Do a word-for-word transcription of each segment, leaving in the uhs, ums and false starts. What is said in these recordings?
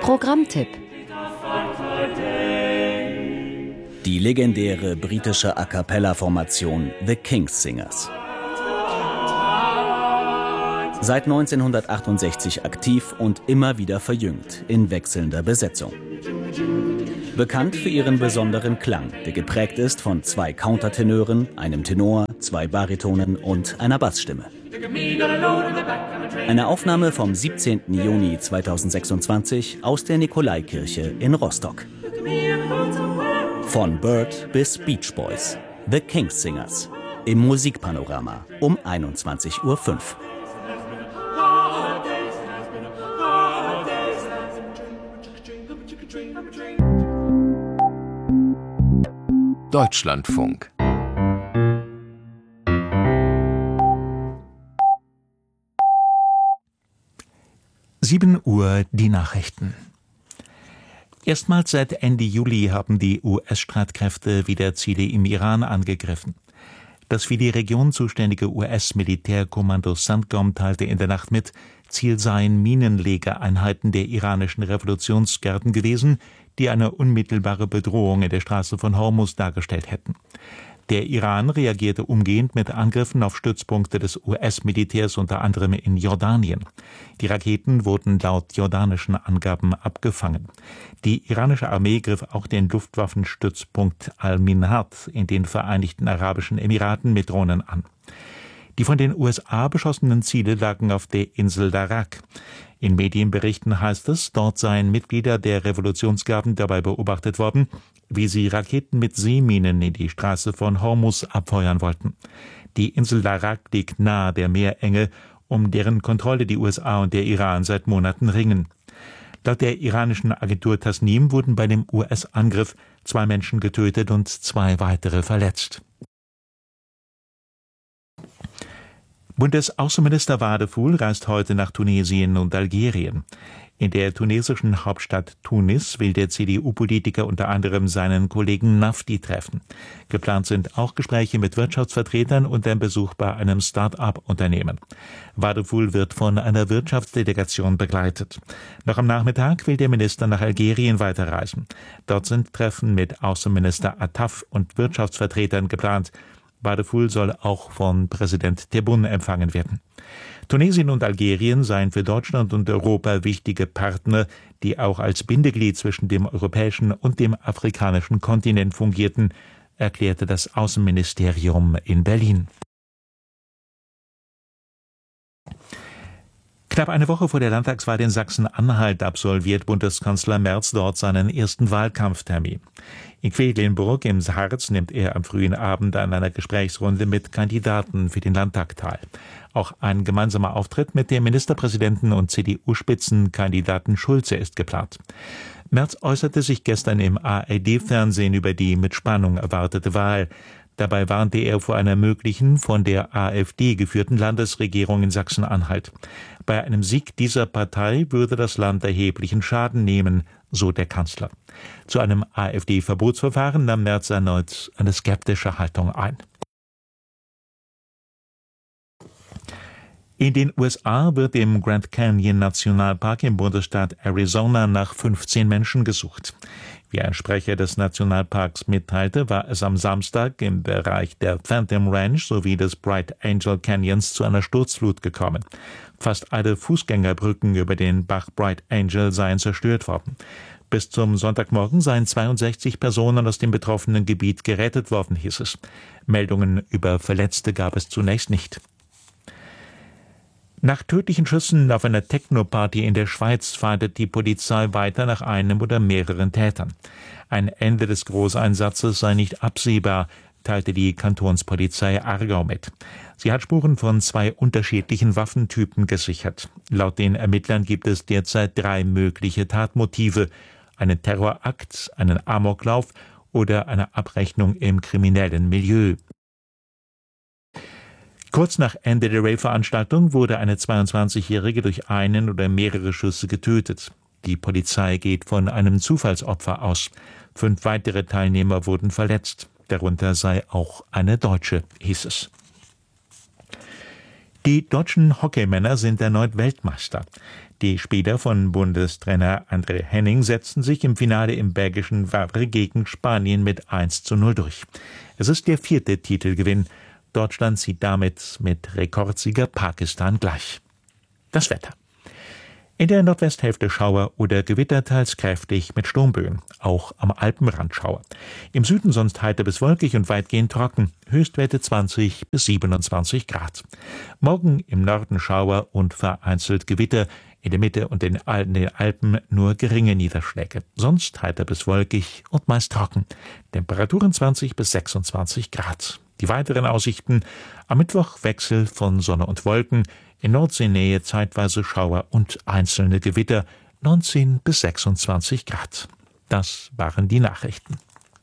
Programmtipp. Die legendäre britische A-cappella-Formation The King's Singers. Seit neunzehnhundertachtundsechzig aktiv und immer wieder verjüngt in wechselnder Besetzung. Bekannt für ihren besonderen Klang, der geprägt ist von zwei Countertenören, einem Tenor, zwei Baritonen und einer Bassstimme. Eine Aufnahme vom siebzehnten Juni zweitausendsechsundzwanzig aus der Nikolaikirche in Rostock. Von Bird bis Beach Boys. The King's Singers. Im Musikpanorama um einundzwanzig Uhr fünf. Deutschlandfunk. sieben Uhr die Nachrichten. Erstmals seit Ende Juli haben die U S-Streitkräfte wieder Ziele im Iran angegriffen. Das für die Region zuständige U S-Militärkommando CENTCOM teilte in der Nacht mit, Ziel seien Minenlegereinheiten der iranischen Revolutionsgarden gewesen, die eine unmittelbare Bedrohung in der Straße von Hormuz dargestellt hätten. Der Iran reagierte umgehend mit Angriffen auf Stützpunkte des U S-Militärs, unter anderem in Jordanien. Die Raketen wurden laut jordanischen Angaben abgefangen. Die iranische Armee griff auch den Luftwaffenstützpunkt Al-Minhad in den Vereinigten Arabischen Emiraten mit Drohnen an. Die von den U S A beschossenen Ziele lagen auf der Insel Darak. In Medienberichten heißt es, dort seien Mitglieder der Revolutionsgarden dabei beobachtet worden, wie sie Raketen mit Seeminen in die Straße von Hormuz abfeuern wollten. Die Insel Darak liegt nahe der Meerenge, um deren Kontrolle die U S A und der Iran seit Monaten ringen. Laut der iranischen Agentur Tasnim wurden bei dem U S-Angriff zwei Menschen getötet und zwei weitere verletzt. Bundesaußenminister Wadefuhl reist heute nach Tunesien und Algerien. In der tunesischen Hauptstadt Tunis will der C D U-Politiker unter anderem seinen Kollegen Nafti treffen. Geplant sind auch Gespräche mit Wirtschaftsvertretern und ein Besuch bei einem Start-up-Unternehmen. Wadefuhl wird von einer Wirtschaftsdelegation begleitet. Noch am Nachmittag will der Minister nach Algerien weiterreisen. Dort sind Treffen mit Außenminister Attaf und Wirtschaftsvertretern geplant. Wadefuhl soll auch von Präsident Tebboune empfangen werden. Tunesien und Algerien seien für Deutschland und Europa wichtige Partner, die auch als Bindeglied zwischen dem europäischen und dem afrikanischen Kontinent fungierten, erklärte das Außenministerium in Berlin. Knapp eine Woche vor der Landtagswahl in Sachsen-Anhalt absolviert Bundeskanzler Merz dort seinen ersten Wahlkampftermin. In Quedlinburg im Harz nimmt er am frühen Abend an einer Gesprächsrunde mit Kandidaten für den Landtag teil. Auch ein gemeinsamer Auftritt mit dem Ministerpräsidenten und C D U-Spitzenkandidaten Schulze ist geplant. Merz äußerte sich gestern im A R D-Fernsehen über die mit Spannung erwartete Wahl. Dabei warnte er vor einer möglichen, von der AfD geführten Landesregierung in Sachsen-Anhalt. Bei einem Sieg dieser Partei würde das Land erheblichen Schaden nehmen, so der Kanzler. Zu einem AfD-Verbotsverfahren nahm Merz erneut eine skeptische Haltung ein. In den U S A wird im Grand Canyon Nationalpark im Bundesstaat Arizona nach fünfzehn Menschen gesucht. Wie ein Sprecher des Nationalparks mitteilte, war es am Samstag im Bereich der Phantom Ranch sowie des Bright Angel Canyons zu einer Sturzflut gekommen. Fast alle Fußgängerbrücken über den Bach Bright Angel seien zerstört worden. Bis zum Sonntagmorgen seien zweiundsechzig Personen aus dem betroffenen Gebiet gerettet worden, hieß es. Meldungen über Verletzte gab es zunächst nicht. Nach tödlichen Schüssen auf einer Techno-Party in der Schweiz fahndet die Polizei weiter nach einem oder mehreren Tätern. Ein Ende des Großeinsatzes sei nicht absehbar, teilte die Kantonspolizei Aargau mit. Sie hat Spuren von zwei unterschiedlichen Waffentypen gesichert. Laut den Ermittlern gibt es derzeit drei mögliche Tatmotive: einen Terrorakt, einen Amoklauf oder eine Abrechnung im kriminellen Milieu. Kurz nach Ende der Rave-Veranstaltung wurde eine zweiundzwanzigjährige durch einen oder mehrere Schüsse getötet. Die Polizei geht von einem Zufallsopfer aus. Fünf weitere Teilnehmer wurden verletzt. Darunter sei auch eine Deutsche, hieß es. Die deutschen Hockeymänner sind erneut Weltmeister. Die Spieler von Bundestrainer André Henning setzten sich im Finale im belgischen Wavre gegen Spanien mit eins zu null durch. Es ist der vierte Titelgewinn. Deutschland zieht damit mit Rekordsieger Pakistan gleich. Das Wetter. In der Nordwesthälfte Schauer oder Gewitter, teils kräftig mit Sturmböen, auch am Alpenrand Schauer. Im Süden sonst heiter bis wolkig und weitgehend trocken, Höchstwerte zwanzig bis siebenundzwanzig Grad. Morgen im Norden Schauer und vereinzelt Gewitter, in der Mitte und in den Alpen nur geringe Niederschläge. Sonst heiter bis wolkig und meist trocken. Temperaturen zwanzig bis sechsundzwanzig Grad. Die weiteren Aussichten: am Mittwoch Wechsel von Sonne und Wolken, in Nordseenähe zeitweise Schauer und einzelne Gewitter, neunzehn bis sechsundzwanzig Grad. Das waren die Nachrichten.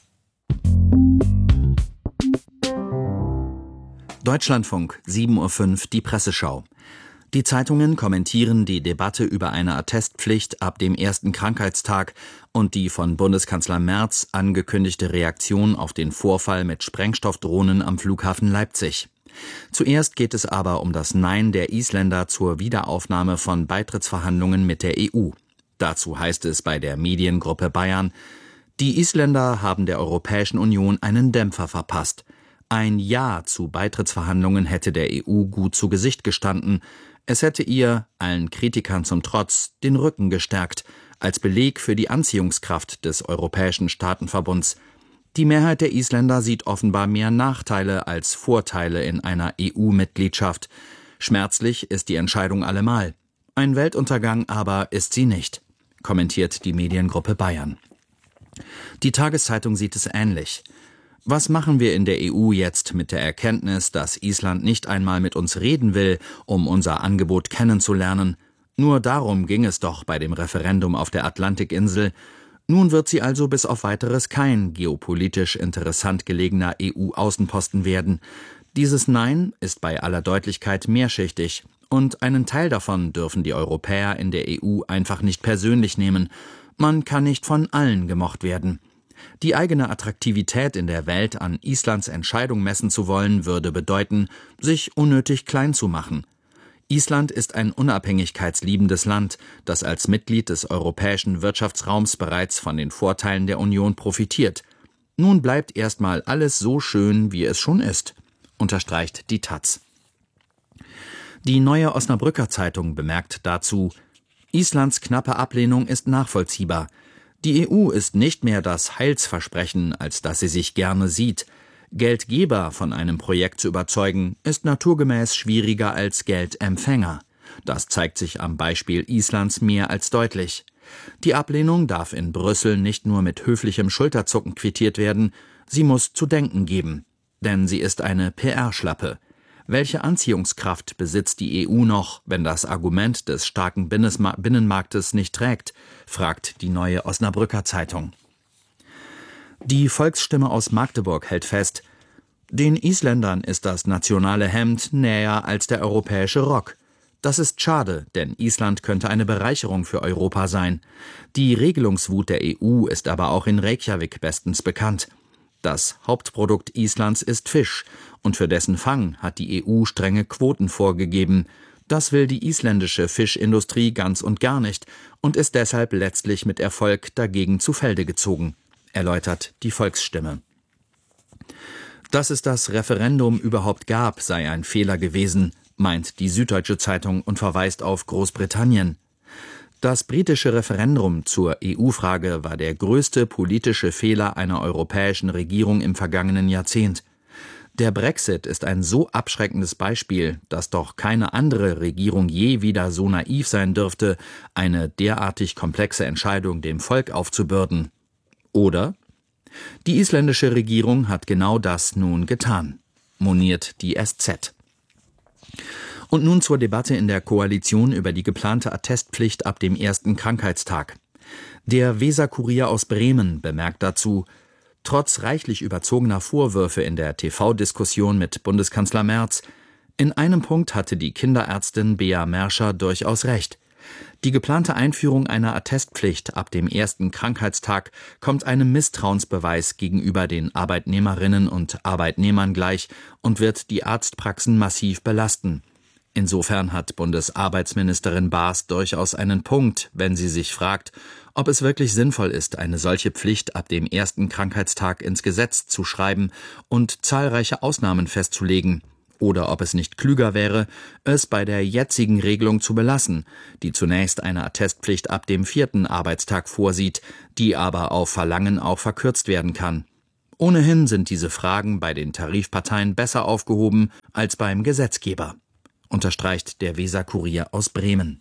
Deutschlandfunk, sieben Uhr fünf, die Presseschau. Die Zeitungen kommentieren die Debatte über eine Attestpflicht ab dem ersten Krankheitstag und die von Bundeskanzler Merz angekündigte Reaktion auf den Vorfall mit Sprengstoffdrohnen am Flughafen Leipzig. Zuerst geht es aber um das Nein der Isländer zur Wiederaufnahme von Beitrittsverhandlungen mit der E U. Dazu heißt es bei der Mediengruppe Bayern: Die Isländer haben der Europäischen Union einen Dämpfer verpasst. Ein Ja zu Beitrittsverhandlungen hätte der E U gut zu Gesicht gestanden. Es hätte ihr, allen Kritikern zum Trotz, den Rücken gestärkt, als Beleg für die Anziehungskraft des Europäischen Staatenverbunds. Die Mehrheit der Isländer sieht offenbar mehr Nachteile als Vorteile in einer E U-Mitgliedschaft. Schmerzlich ist die Entscheidung allemal. Ein Weltuntergang aber ist sie nicht, kommentiert die Mediengruppe Bayern. Die Tageszeitung sieht es ähnlich. Was machen wir in der E U jetzt mit der Erkenntnis, dass Island nicht einmal mit uns reden will, um unser Angebot kennenzulernen? Nur darum ging es doch bei dem Referendum auf der Atlantikinsel. Nun wird sie also bis auf Weiteres kein geopolitisch interessant gelegener E U-Außenposten werden. Dieses Nein ist bei aller Deutlichkeit mehrschichtig, und einen Teil davon dürfen die Europäer in der E U einfach nicht persönlich nehmen. Man kann nicht von allen gemocht werden. Die eigene Attraktivität in der Welt an Islands Entscheidung messen zu wollen, würde bedeuten, sich unnötig klein zu machen. Island ist ein unabhängigkeitsliebendes Land, das als Mitglied des europäischen Wirtschaftsraums bereits von den Vorteilen der Union profitiert. Nun bleibt erstmal alles so schön, wie es schon ist, unterstreicht die Taz. Die Neue Osnabrücker Zeitung bemerkt dazu: Islands knappe Ablehnung ist nachvollziehbar. Die E U ist nicht mehr das Heilsversprechen, als das sie sich gerne sieht. Geldgeber von einem Projekt zu überzeugen, ist naturgemäß schwieriger als Geldempfänger. Das zeigt sich am Beispiel Islands mehr als deutlich. Die Ablehnung darf in Brüssel nicht nur mit höflichem Schulterzucken quittiert werden, sie muss zu denken geben. Denn sie ist eine P R-Schlappe. Welche Anziehungskraft besitzt die E U noch, wenn das Argument des starken Binnenmarktes nicht trägt, fragt die Neue Osnabrücker Zeitung. Die Volksstimme aus Magdeburg hält fest: Den Isländern ist das nationale Hemd näher als der europäische Rock. Das ist schade, denn Island könnte eine Bereicherung für Europa sein. Die Regelungswut der E U ist aber auch in Reykjavik bestens bekannt. Das Hauptprodukt Islands ist Fisch, und für dessen Fang hat die E U strenge Quoten vorgegeben. Das will die isländische Fischindustrie ganz und gar nicht und ist deshalb letztlich mit Erfolg dagegen zu Felde gezogen, erläutert die Volksstimme. Dass es das Referendum überhaupt gab, sei ein Fehler gewesen, meint die Süddeutsche Zeitung und verweist auf Großbritannien. Das britische Referendum zur E U-Frage war der größte politische Fehler einer europäischen Regierung im vergangenen Jahrzehnt. Der Brexit ist ein so abschreckendes Beispiel, dass doch keine andere Regierung je wieder so naiv sein dürfte, eine derartig komplexe Entscheidung dem Volk aufzubürden. Oder? Die isländische Regierung hat genau das nun getan, moniert die S Z. Und nun zur Debatte in der Koalition über die geplante Attestpflicht ab dem ersten Krankheitstag. Der Weser-Kurier aus Bremen bemerkt dazu: Trotz reichlich überzogener Vorwürfe in der T V-Diskussion mit Bundeskanzler Merz, in einem Punkt hatte die Kinderärztin Bea Merscher durchaus recht. Die geplante Einführung einer Attestpflicht ab dem ersten Krankheitstag kommt einem Misstrauensbeweis gegenüber den Arbeitnehmerinnen und Arbeitnehmern gleich und wird die Arztpraxen massiv belasten. Insofern hat Bundesarbeitsministerin Baas durchaus einen Punkt, wenn sie sich fragt, ob es wirklich sinnvoll ist, eine solche Pflicht ab dem ersten Krankheitstag ins Gesetz zu schreiben und zahlreiche Ausnahmen festzulegen, oder ob es nicht klüger wäre, es bei der jetzigen Regelung zu belassen, die zunächst eine Attestpflicht ab dem vierten Arbeitstag vorsieht, die aber auf Verlangen auch verkürzt werden kann. Ohnehin sind diese Fragen bei den Tarifparteien besser aufgehoben als beim Gesetzgeber, unterstreicht der Weser-Kurier aus Bremen.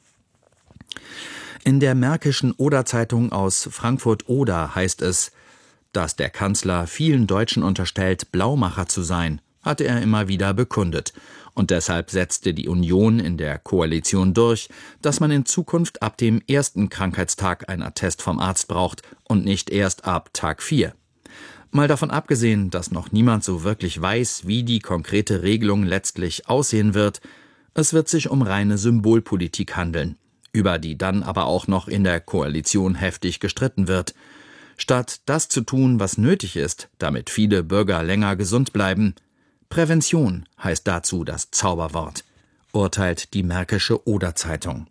In der Märkischen Oder-Zeitung aus Frankfurt-Oder heißt es, dass der Kanzler vielen Deutschen unterstellt, Blaumacher zu sein, hatte er immer wieder bekundet. Und deshalb setzte die Union in der Koalition durch, dass man in Zukunft ab dem ersten Krankheitstag ein Attest vom Arzt braucht und nicht erst ab Tag vier. Mal davon abgesehen, dass noch niemand so wirklich weiß, wie die konkrete Regelung letztlich aussehen wird, es wird sich um reine Symbolpolitik handeln, über die dann aber auch noch in der Koalition heftig gestritten wird. Statt das zu tun, was nötig ist, damit viele Bürger länger gesund bleiben, Prävention heißt dazu das Zauberwort, urteilt die Märkische Oder-Zeitung.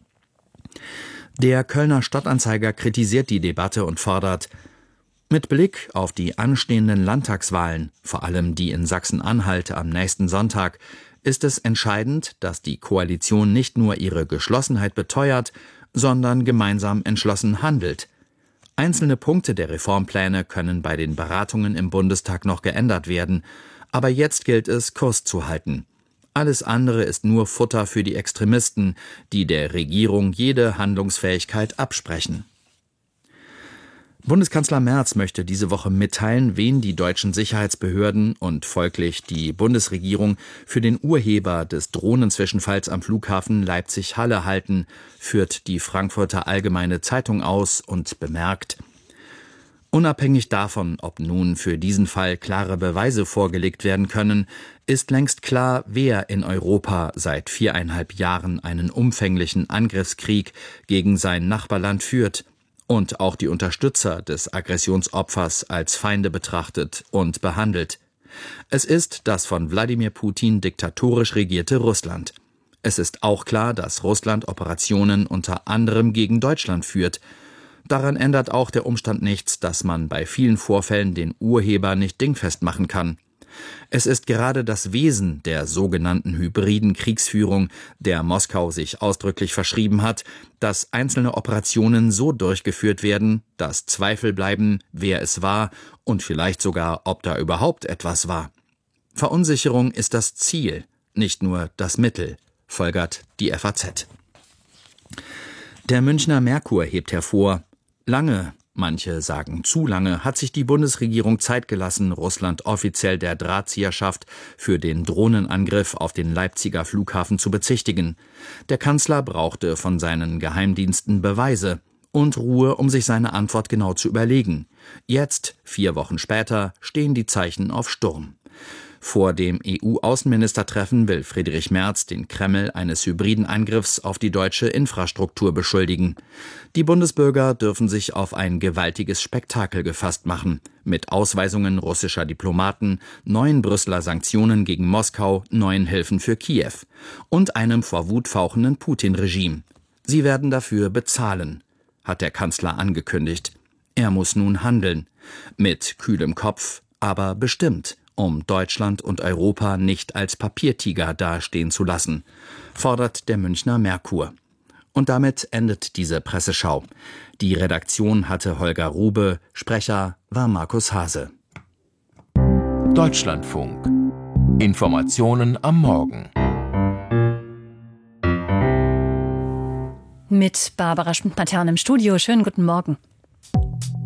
Der Kölner Stadtanzeiger kritisiert die Debatte und fordert: Mit Blick auf die anstehenden Landtagswahlen, vor allem die in Sachsen-Anhalt am nächsten Sonntag, ist es entscheidend, dass die Koalition nicht nur ihre Geschlossenheit beteuert, sondern gemeinsam entschlossen handelt. Einzelne Punkte der Reformpläne können bei den Beratungen im Bundestag noch geändert werden, aber jetzt gilt es, Kurs zu halten. Alles andere ist nur Futter für die Extremisten, die der Regierung jede Handlungsfähigkeit absprechen. Bundeskanzler Merz möchte diese Woche mitteilen, wen die deutschen Sicherheitsbehörden und folglich die Bundesregierung für den Urheber des Drohnenzwischenfalls am Flughafen Leipzig-Halle halten, führt die Frankfurter Allgemeine Zeitung aus und bemerkt: Unabhängig davon, ob nun für diesen Fall klare Beweise vorgelegt werden können, ist längst klar, wer in Europa seit viereinhalb Jahren einen umfänglichen Angriffskrieg gegen sein Nachbarland führt und auch die Unterstützer des Aggressionsopfers als Feinde betrachtet und behandelt. Es ist das von Wladimir Putin diktatorisch regierte Russland. Es ist auch klar, dass Russland Operationen unter anderem gegen Deutschland führt. Daran ändert auch der Umstand nichts, dass man bei vielen Vorfällen den Urheber nicht dingfest machen kann. Es ist gerade das Wesen der sogenannten hybriden Kriegsführung, der Moskau sich ausdrücklich verschrieben hat, dass einzelne Operationen so durchgeführt werden, dass Zweifel bleiben, wer es war und vielleicht sogar, ob da überhaupt etwas war. Verunsicherung ist das Ziel, nicht nur das Mittel, folgert die F A Z. Der Münchner Merkur hebt hervor: Lange, manche sagen zu lange, hat sich die Bundesregierung Zeit gelassen, Russland offiziell der Drahtzieherschaft für den Drohnenangriff auf den Leipziger Flughafen zu bezichtigen. Der Kanzler brauchte von seinen Geheimdiensten Beweise und Ruhe, um sich seine Antwort genau zu überlegen. Jetzt, vier Wochen später, stehen die Zeichen auf Sturm. Vor dem E U-Außenministertreffen will Friedrich Merz den Kreml eines hybriden Angriffs auf die deutsche Infrastruktur beschuldigen. Die Bundesbürger dürfen sich auf ein gewaltiges Spektakel gefasst machen, mit Ausweisungen russischer Diplomaten, neuen Brüsseler Sanktionen gegen Moskau, neuen Hilfen für Kiew und einem vor Wut fauchenden Putin-Regime. Sie werden dafür bezahlen, hat der Kanzler angekündigt. Er muss nun handeln, mit kühlem Kopf, aber bestimmt, um Deutschland und Europa nicht als Papiertiger dastehen zu lassen, fordert der Münchner Merkur. Und damit endet diese Presseschau. Die Redaktion hatte Holger Rube, Sprecher war Markus Hase. Deutschlandfunk. Informationen am Morgen. Mit Barbara Schmidt-Matern im Studio. Schönen guten Morgen.